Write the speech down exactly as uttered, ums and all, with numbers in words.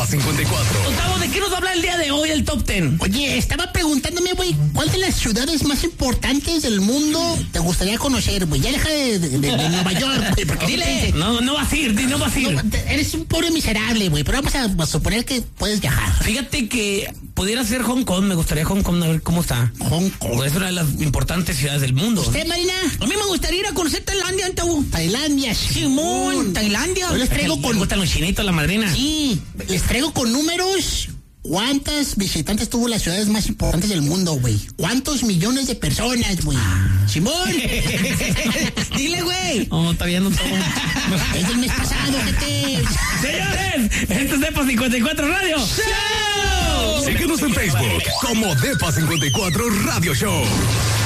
cincuenta y cuatro. Gustavo, ¿de qué nos habla el día de hoy el Top Ten? Oye, estaba preguntándome, güey, ¿cuál de las ciudades más importantes del mundo te gustaría conocer, güey? Ya deja de, de, de, de Nueva York, güey, porque Dile, no, no vas a ir, no vas a ir. No, eres un pobre miserable, güey, pero vamos a, a suponer que puedes viajar. Fíjate que pudiera ser Hong Kong, me gustaría Hong Kong, a ver cómo está. Hong Kong. Es una de las importantes ciudades del mundo. ¿Usted, Marina? A mí me gustaría ir a conocer Tailandia, Antau. Tailandia, Simón, Tailandia. Yo les traigo con... ¿Me gustan los chinitos, la madrina? Sí, les traigo con números. ¿Cuántas visitantes tuvo las ciudades más importantes del mundo, güey? ¿Cuántos millones de personas, güey? Simón. Dile, güey. No, todavía no estamos. Es del mes pasado, gente. Señores, esto es Depa cincuenta y cuatro Radio Show. Síguenos en Facebook como Depa cincuenta y cuatro Radio Show.